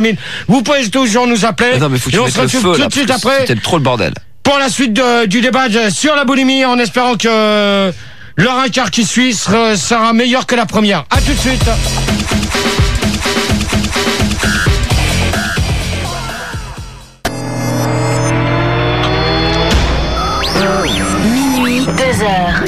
Vous pouvez toujours nous appeler. Non, mais faut que et tu on mettes se le retrouve feu, tout là, de suite parce que après c'était trop le bordel. pour la suite du débat sur la boulimie, en espérant que l'heure un quart qui suit sera meilleur que la première. À tout de suite. Minuit, 2h.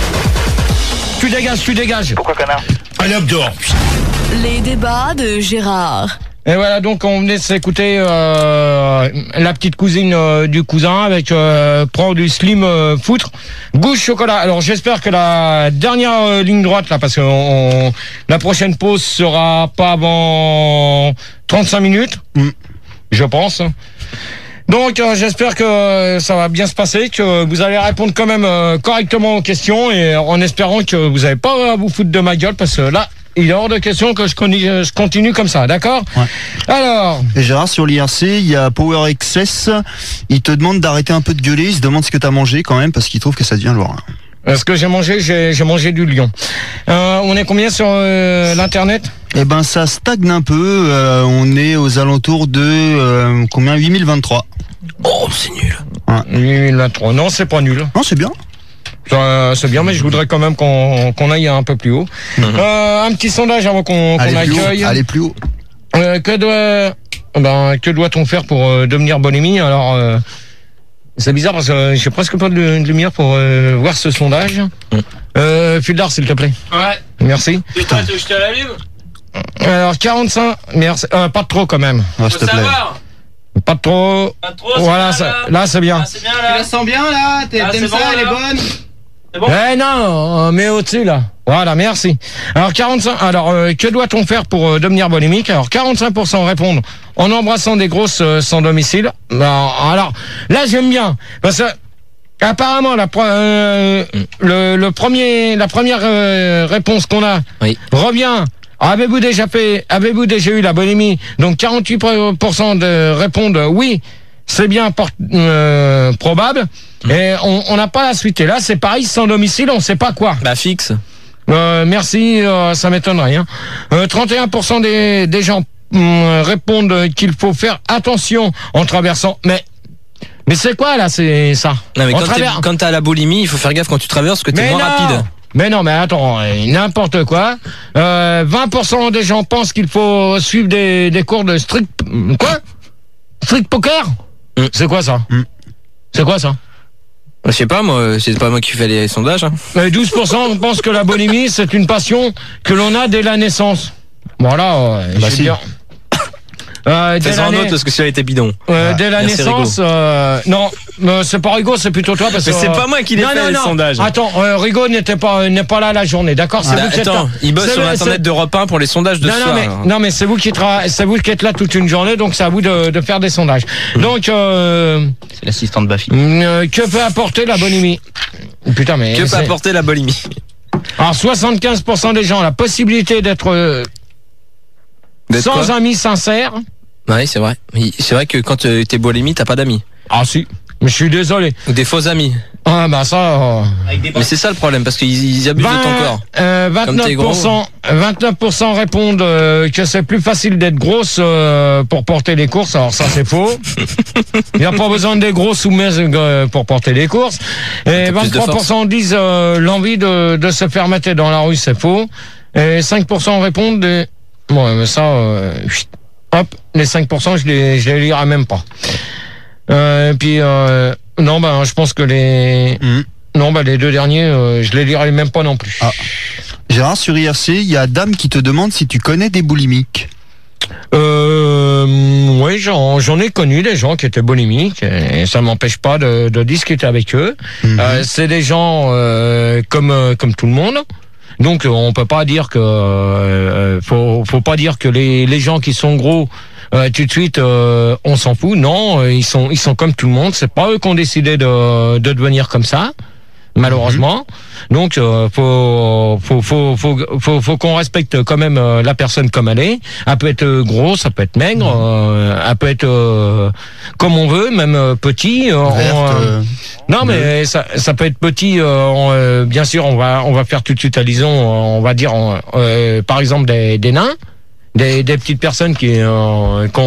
Tu dégages. Pourquoi connard? Allez hop dehors. Les débats de Gérard. Et voilà, donc on venait de s'écouter la petite cousine du cousin avec prend du slim foutre gousse chocolat. Alors j'espère que la dernière ligne droite là, parce que la prochaine pause sera pas avant 35 minutes, je pense. Donc j'espère que ça va bien se passer, que vous allez répondre quand même correctement aux questions, et en espérant que vous n'avez pas à vous foutre de ma gueule, parce que là il est hors de question que je continue comme ça, d'accord? Ouais. Alors. Et Gérard, sur l'IRC, il y a Power Excess. Il te demande d'arrêter un peu de gueuler. Il se demande ce que t'as mangé quand même, parce qu'il trouve que ça devient lourd. Ce que j'ai mangé du lion. On est combien sur l'internet? Eh ben, ça stagne un peu. On est aux alentours de combien? 8023. Oh, c'est nul. Ouais. 8023. Non, c'est pas nul. Non, c'est bien. C'est bien, mais je voudrais quand même qu'on aille un peu plus haut. Un petit sondage avant qu'on accueille. Allez plus haut. Que doit-on faire pour devenir bonhomie? Alors, c'est bizarre parce que j'ai presque pas de lumière pour voir ce sondage. Fuldar, s'il te plaît. Ouais. Merci. Putain, je te l'allume. Alors, 45. Merci. Pas de trop quand même. Oh, s'il Faut te plaît. savoir. Pas de trop. Pas trop. Voilà, c'est bien, là c'est bien. Ah, c'est bien Tu là. la sens bien là? T'aimes Ah, c'est ça? bon, Elle est là. bonne? C'est bon. Eh non, mais au-dessus là. Voilà, merci. Alors 45. Alors que doit-on faire pour devenir bolémique? Alors 45% répondent en embrassant des grosses sans domicile. Alors là j'aime bien parce que apparemment la première réponse qu'on a revient. Avez-vous déjà eu la bolémie? Donc 48% répondent oui. C'est bien probable. Et on n'a pas la suite. Et là, c'est pareil, sans domicile, on ne sait pas quoi. Bah, fixe. Merci, ça m'étonnerait. 31% des gens répondent qu'il faut faire attention en traversant. Mais c'est quoi, là, c'est ça? Non, mais quand t'as la boulimie, il faut faire gaffe quand tu traverses, parce que t'es moins rapide. Mais non, mais attends, n'importe quoi. 20% des gens pensent qu'il faut suivre des cours de street poker? C'est quoi ça? C'est quoi ça? Je sais pas, moi, c'est pas moi qui fais les sondages. 12% pensent que la bonhomie, c'est une passion que l'on a dès la naissance. Voilà, je veux dire. Fais-en un autre parce que celui-là était bidon. Dès la naissance, non, c'est pas Rigaud, c'est plutôt toi parce que. Mais c'est pas moi qui l'ai fait les sondages. Attends, Rigaud n'est pas là la journée, d'accord? C'est vous qui êtes là. Attends, il bosse sur Internet d'Europe 1 pour les sondages de soir. Non, mais c'est vous qui êtes là toute une journée, donc c'est à vous de faire des sondages. Donc, C'est l'assistant de Bafi. que peut apporter la bonhomie? Putain, mais. Que peut apporter la bolimie? Alors, 75% des gens ont la possibilité d'être sans amis sincères. Ouais, c'est vrai. C'est vrai que quand t'es bolémie, t'as pas d'amis. Ah si, mais je suis désolé. Ou des faux amis. Ah bah ça. Mais c'est ça le problème, parce qu'ils abusent de ton corps. 29% répondent que c'est plus facile d'être grosse pour porter les courses. Alors ça c'est faux. Il n'y a pas besoin d'être grosse ou mince pour porter les courses. Et 23% disent l'envie de se faire mater dans la rue, c'est faux. Et 5% répondent bon, mais ça, hop, les 5%, je les lirai même pas. Puis non, je pense que les deux derniers, je les lirai même pas non plus. Ah. Gérard, sur IRC, il y a Dame qui te demande si tu connais des boulimiques. Oui, j'en ai connu des gens qui étaient bolémiques et ça m'empêche pas de discuter avec eux. C'est des gens comme tout le monde. Donc on peut pas dire que faut pas dire que les gens qui sont gros tout de suite on s'en fout. Non, ils sont comme tout le monde. C'est pas eux qui ont décidé de devenir comme ça, malheureusement. Donc faut qu'on respecte quand même la personne comme elle est. Elle peut être grosse, ça peut être maigre, elle peut être comme on veut, même petit. Non, mais ça peut être petit. Bien sûr, on va faire tout de suite allusion. On va dire, par exemple, des nains, des petites personnes qui ont